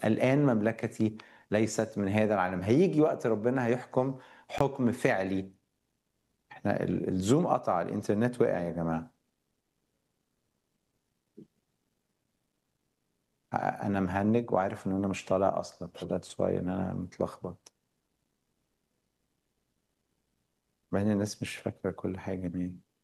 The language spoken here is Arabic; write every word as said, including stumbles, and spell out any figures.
الآن مملكتي ليست من هذا العالم. هييجي وقت ربنا هيحكم حكم فعلي. إحنا ال الزوم قطع، الإنترنت وقع يا جماعة. أ أنا مهنِّج وعارف إن أنا مش طالع أصلًا، فthat's why إن أنا متلخبط. مع إن الناس مش فاكرة كل حاجة يعني.